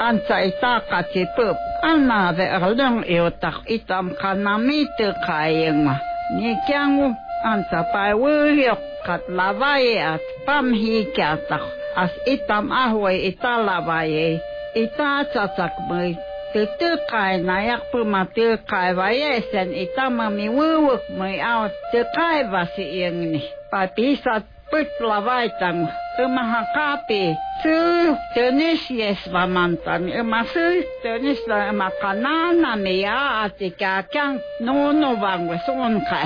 Ansa itakati pup. Anna ve alung iutak itam kanamitu kayengma. Ni kyangu ansa pai wuyok kat lavai at pamhikiatak. As itam ahway italavaye. Itatsatak may tutukay nayak pumatukay vayesen itamami wuwuk may out tukay vasi iyang ni. Papisat put lavaitang umahakapi. Su tunis yes vamantan. Su tunis na makanana miya at ikakyang nunubang wasunkay.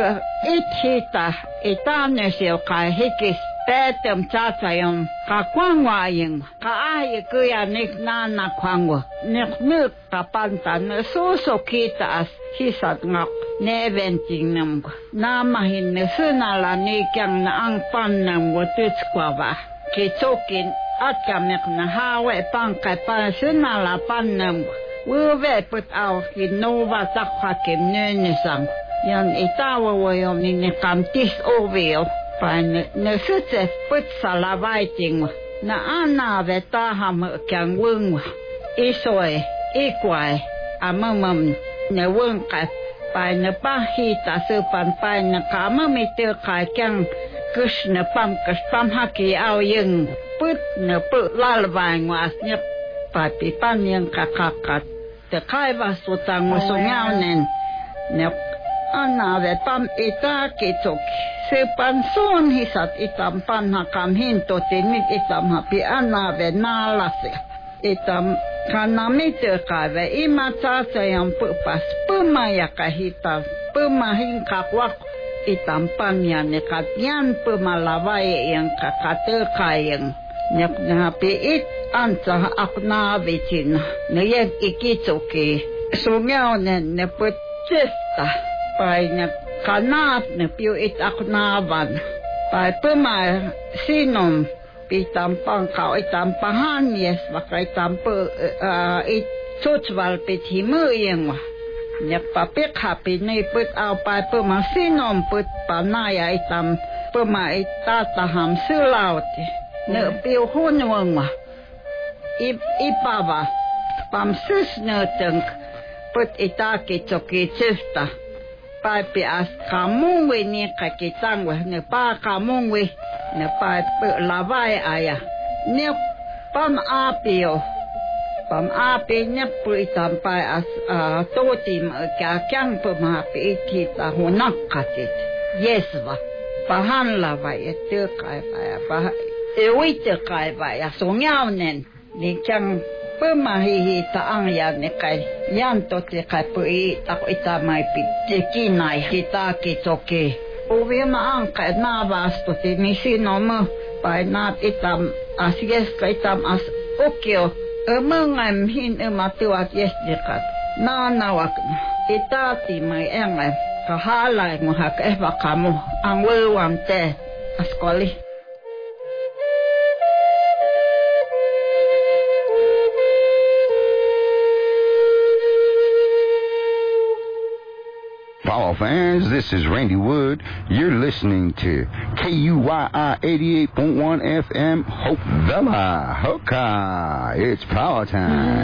Ithita itanusil kay hikis. Petem tatayong kakwangwayeng kaayi kuya nik nana kwangwa nik kapantan susukita as hisat ngak neventing nam namahin sunala nikyang na ang pannam watutskwaba kitokin at kamek na hawe pangkay pa sunala pannam wuwe put aw kinova takhakim nunisang yan itawa wayon ni kamtis oveo Pan nesutse put salavaiting na anave taham kyang wung isoe ikwai amamam ne wung ka pan ne pahita supan pan ne kamamitu ka kyang kushna pam haki au yung put ne put lalvang was ne papi pan yang kakakat te kai vasutang musungau nen ne anave pam itakitok Sepan son hisat itam panhakam hinto tinit itam hapi anave nalase. Itam kanamite kave imatasa yang pupas pemaya kahita pemahin kakwak itam panyane katyan pemalawai yang kakate kayeng. Nyak hapi it ansa aknave cina. Nyak ikitoke. Sungyaw ne put cesta. Painyak kanat ne piu it aknavan pa pema sinom pitam pangkau itam pahan yes bakai tampe it tutswal pithimu yang nyak papik hapi ne put au pa pema sinom put panaya itam pema itataham sulaut ne piu hunwang ipava pam sus ne teng put itaki toki tsista Papi as kamungwe ni kakitangwe ne pa kamungwe ne pa lavai aya ne pam apio ne puitam pa as totim kyang pamapi kita hunakatit yesva pahan lavai te kai pa ewite kai pa ya songyaunen ni kyang pemahihi taang yan ni kay yan to ti kay pui tako itamay pikinay kita kitoke uwi maang kay nabas to ti nisino mo pay nat itam as yes kay itam as ukyo umangam hin umatuat yes dikat nanawak itati may engay kahalay mo hak bakamu ang wuwam te askoli Power fans, this is Randy Wood. You're listening to KUYI 88.1 FM, Hope Villa. Hoka. It's power time.